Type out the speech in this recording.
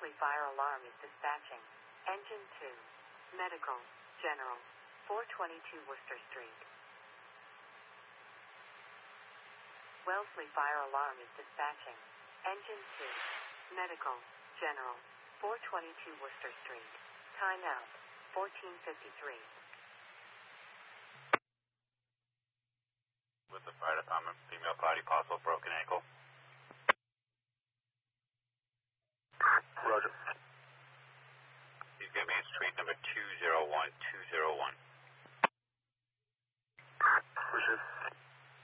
Wellesley Fire Alarm is dispatching. Engine 2. Medical. General. 422 Worcester Street. Wellesley Fire Alarm is dispatching. Engine 2. Medical. General. 422 Worcester Street. Time out. 14:53. With the fire department, female party, possible broken ankle.